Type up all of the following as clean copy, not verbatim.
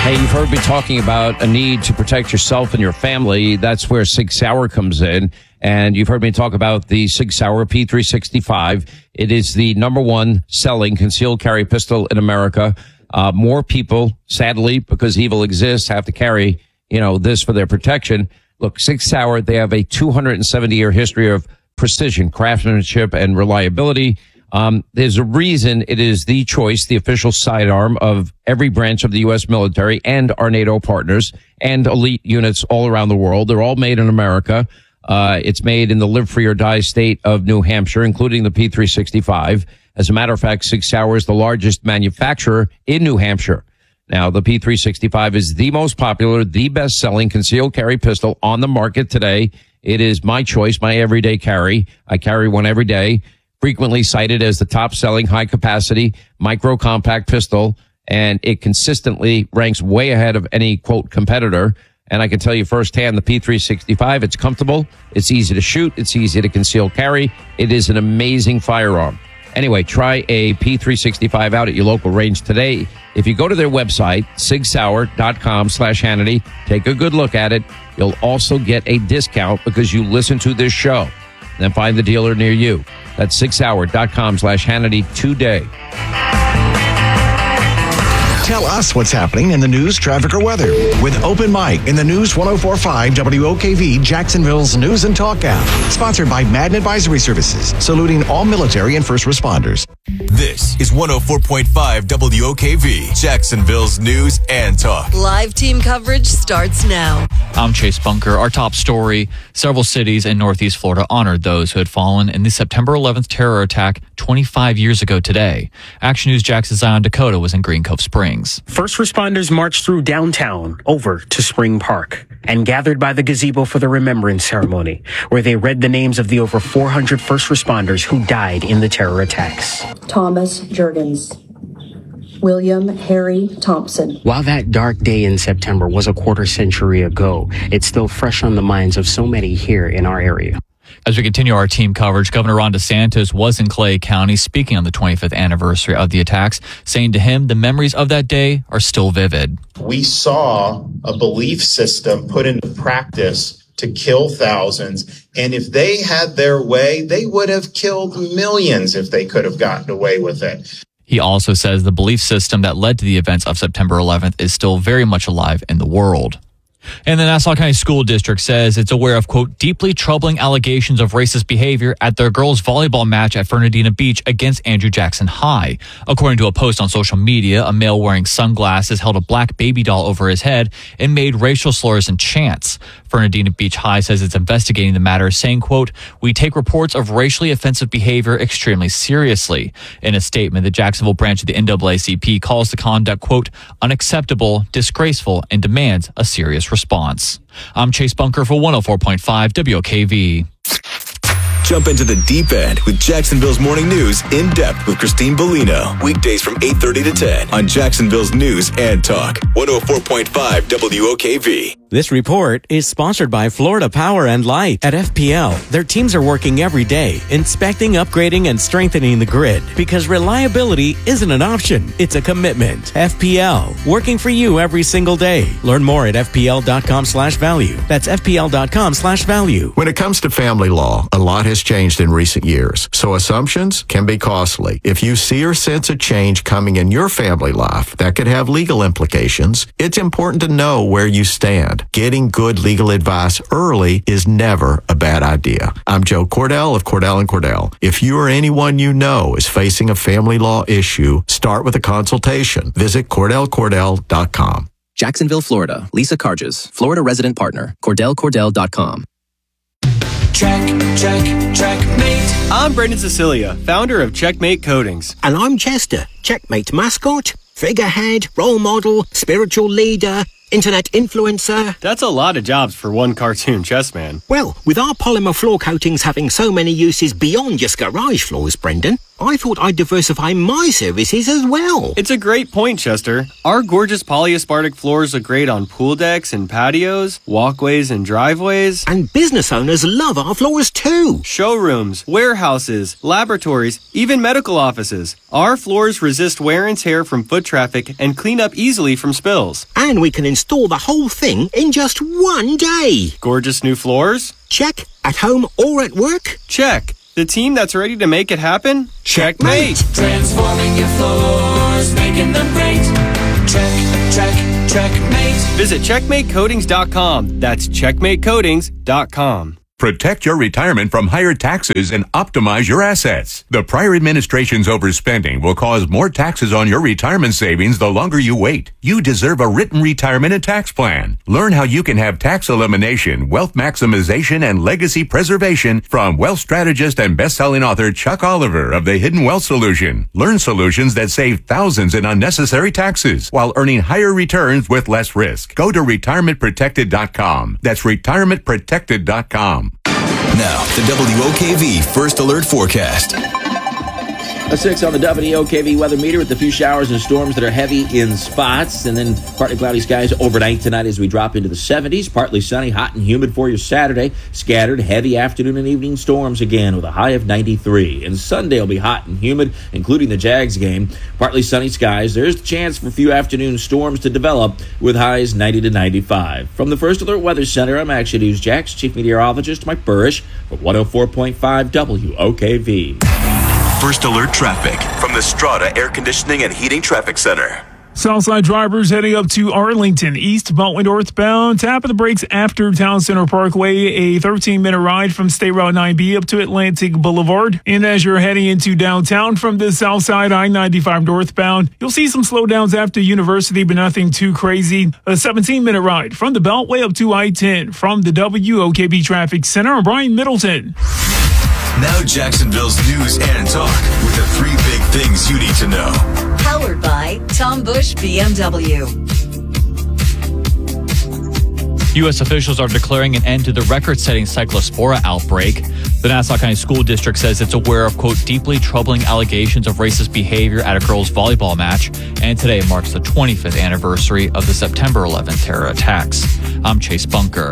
Hey, you've heard me talking about a need to protect yourself and your family. That's where Sig Sauer comes in. And you've heard me talk about the Sig Sauer P365. It is the number one selling concealed carry pistol in America. More people, sadly, because evil exists, have to carry, this for their protection. Look, Sig Sauer, they have a 270-year history of precision, craftsmanship, and reliability. There's a reason it is the choice, the official sidearm of every branch of the U.S. military and our NATO partners and elite units all around the world. They're all made in America. It's made in the live free or die state of New Hampshire, including the P365. As a matter of fact, Sig Sauer is the largest manufacturer in New Hampshire. Now, the P365 is the most popular, the best-selling concealed carry pistol on the market today. It is my choice, my everyday carry. I carry one every day. Frequently cited as the top-selling high-capacity micro-compact pistol, and it consistently ranks way ahead of any, quote, competitor. And I can tell you firsthand, the P365, it's comfortable, it's easy to shoot, it's easy to conceal carry. It is an amazing firearm. Anyway, try a P365 out at your local range today. If you go to their website, sigsauer.com/Hannity, take a good look at it. You'll also get a discount because you listen to this show. Then find the dealer near you. That's sigsauer.com/Hannity today. Tell us what's happening in the news, traffic, or weather with Open Mic in the News 104.5 WOKV, Jacksonville's News and Talk app. Sponsored by Madden Advisory Services, saluting all military and first responders. This is 104.5 WOKV, Jacksonville's News and Talk. Live team coverage starts now. I'm Chase Bunker. Our top story, several cities in Northeast Florida honored those who had fallen in the September 11th terror attack 25 years ago today. Action News Jackson Zion Dakota was in Green Cove Springs. First responders marched through downtown over to Spring Park and gathered by the gazebo for the remembrance ceremony, where they read the names of the over 400 first responders who died in the terror attacks. Thomas Jurgens, William Harry Thompson. While that dark day in September was a quarter century ago, it's still fresh on the minds of so many here in our area. As we continue our team coverage, Governor Ron DeSantis was in Clay County speaking on the 25th anniversary of the attacks, saying to him the memories of that day are still vivid. We saw a belief system put into practice to kill thousands, and if they had their way, they would have killed millions if they could have gotten away with it. He also says the belief system that led to the events of September 11th is still very much alive in the world. And the Nassau County School District says it's aware of, quote, deeply troubling allegations of racist behavior at their girls' volleyball match at Fernandina Beach against Andrew Jackson High. According to a post on social media, a male wearing sunglasses held a black baby doll over his head and made racial slurs and chants. Fernandina Beach High says it's investigating the matter, saying, quote, we take reports of racially offensive behavior extremely seriously. In a statement, the Jacksonville branch of the NAACP calls the conduct, quote, unacceptable, disgraceful, and demands a serious response. I'm Chase Bunker for 104.5 WOKV. Jump into the deep end with Jacksonville's Morning News in depth with Christine Bellino. Weekdays from 8:30 to 10 on Jacksonville's News and Talk. 104.5 WOKV. This report is sponsored by Florida Power and Light. At FPL, their teams are working every day, inspecting, upgrading, and strengthening the grid. Because reliability isn't an option, it's a commitment. FPL, working for you every single day. Learn more at fpl.com/value. That's fpl.com/value. When it comes to family law, a lot has changed in recent years, so assumptions can be costly. If you see or sense a change coming in your family life that could have legal implications, it's important to know where you stand. Getting good legal advice early is never a bad idea. I'm Joe Cordell of Cordell & Cordell. If you or anyone you know is facing a family law issue, start with a consultation. Visit CordellCordell.com. Jacksonville, Florida. Lisa Carges, Florida resident partner. CordellCordell.com. Checkmate. I'm Brendan Cecilia, founder of Checkmate Coatings. And I'm Chester, Checkmate mascot, figurehead, role model, spiritual leader. internet influencer. That's a lot of jobs for one cartoon chess man. Well, with our polymer floor coatings having so many uses beyond just garage floors, Brendan, I thought I'd diversify my services as well. It's a great point, Chester. Our gorgeous polyaspartic floors look great on pool decks and patios, walkways and driveways. And business owners love our floors too. Showrooms, warehouses, laboratories, even medical offices. Our floors resist wear and tear from foot traffic and clean up easily from spills. And we can install the whole thing in just one day. Gorgeous new floors? Check. At home or at work? Check. The team that's ready to make it happen? Checkmate! Transforming your floors, making them great. Checkmate. Visit checkmatecoatings.com. That's checkmatecoatings.com. Protect your retirement from higher taxes and optimize your assets. The prior administration's overspending will cause more taxes on your retirement savings the longer you wait. You deserve a written retirement and tax plan. Learn how you can have tax elimination, wealth maximization, and legacy preservation from wealth strategist and best-selling author Chuck Oliver of The Hidden Wealth Solution. Learn solutions that save thousands in unnecessary taxes while earning higher returns with less risk. Go to retirementprotected.com. That's retirementprotected.com. Now, the WOKV First Alert Forecast. A 6 on the WOKV weather meter with a few showers and storms that are heavy in spots. And then partly cloudy skies overnight tonight as we drop into the 70s. Partly sunny, hot and humid for your Saturday. Scattered heavy afternoon and evening storms again with a high of 93. And Sunday will be hot and humid, including the Jags game. Partly sunny skies. There's the chance for a few afternoon storms to develop with highs 90 to 95. From the First Alert Weather Center, I'm Action News Jax Chief Meteorologist Mike Burrish for 104.5 WOKV. First Alert Traffic from the Strata Air Conditioning and Heating Traffic Center. Southside drivers heading up to Arlington, eastbound northbound. Tap of the brakes after Town Center Parkway. A 13-minute ride from State Route 9B up to Atlantic Boulevard. And as you're heading into downtown from the south side, I-95 northbound, you'll see some slowdowns after University, but nothing too crazy. A 17-minute ride from the Beltway up to I-10. From the WOKB Traffic Center, I'm Brian Middleton. Now Jacksonville's news and talk with the 3 big things you need to know. Powered by Tom Bush BMW. U.S. officials are declaring an end to the record-setting Cyclospora outbreak. The Nassau County School District says it's aware of, quote, deeply troubling allegations of racist behavior at a girls' volleyball match. And today marks the 25th anniversary of the September 11th terror attacks. I'm Chase Bunker.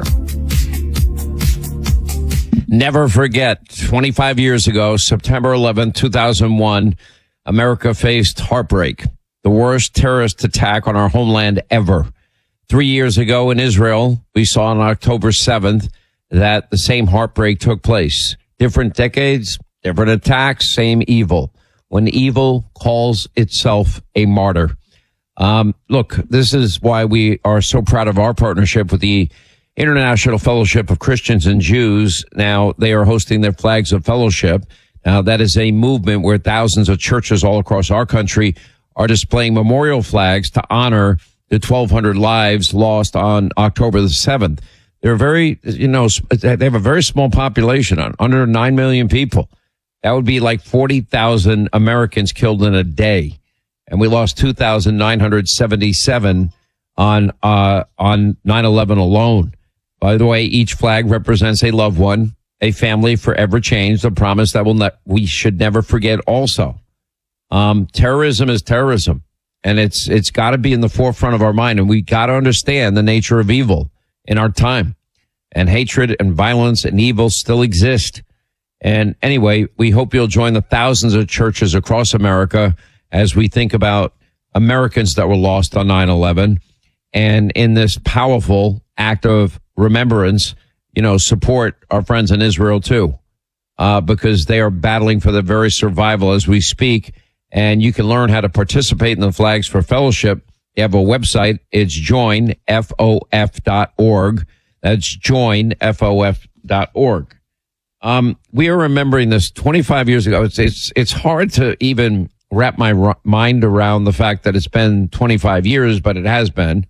Never forget, 25 years ago, September 11, 2001, America faced heartbreak, the worst terrorist attack on our homeland ever. 3 years ago in Israel, we saw on October 7th that the same heartbreak took place. Different decades, different attacks, same evil. When evil calls itself a martyr. Look, this is why we are so proud of our partnership with the International Fellowship of Christians and Jews. Now, they are hosting their Flags of Fellowship. Now, that is a movement where thousands of churches all across our country are displaying memorial flags to honor the 1,200 lives lost on October the 7th. They're very, they have a very small population, under 9 million people. That would be like 40,000 Americans killed in a day. And we lost 2,977 on 9/11 alone. By the way, each flag represents a loved one, a family forever changed, a promise that we should never forget also. Terrorism is terrorism, and it's got to be in the forefront of our mind, and we got to understand the nature of evil in our time. And hatred and violence and evil still exist. And anyway, we hope you'll join the thousands of churches across America as we think about Americans that were lost on 9/11. And in this powerful act of remembrance, support our friends in Israel too, because they are battling for their very survival as we speak. And you can learn how to participate in the Flags for Fellowship. You have a website. It's joinfof.org. That's joinfof.org. We are remembering this 25 years ago. It's hard to even wrap my mind around the fact that it's been 25 years, but it has been.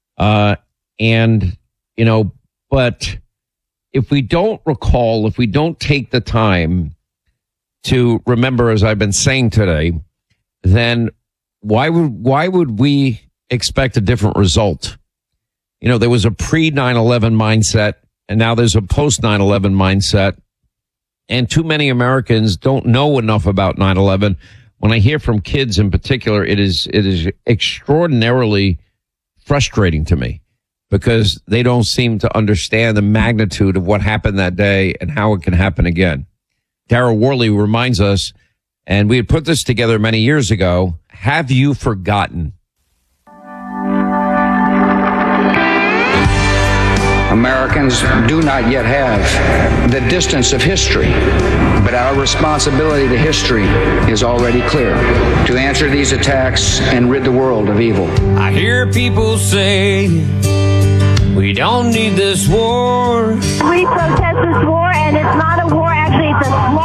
But if we don't recall, if we don't take the time to remember, as I've been saying today, then why would we expect a different result? There was a pre-9/11 mindset, and now there's a post-9/11 mindset. And too many Americans don't know enough about 9/11. When I hear from kids in particular, it is extraordinarily frustrating to me because they don't seem to understand the magnitude of what happened that day and how it can happen again. Darrell Worley reminds us, and we had put this together many years ago, have you forgotten? Americans do not yet have the distance of history, but our responsibility to history is already clear, to answer these attacks and rid the world of evil. I hear people say, we don't need this war. We protest this war, and it's not a war, actually, it's a slaughter.